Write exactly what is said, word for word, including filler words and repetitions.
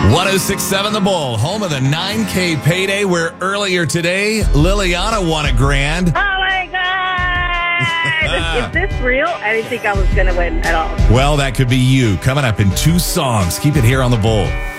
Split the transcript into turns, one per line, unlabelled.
one oh six point seven The Bull, home of the nine K payday, where earlier today, Liliana won a grand.
Oh, my God. Is this real? I didn't think I was going to win at all.
Well, that could be you. Coming up in two songs. Keep it here on The Bull.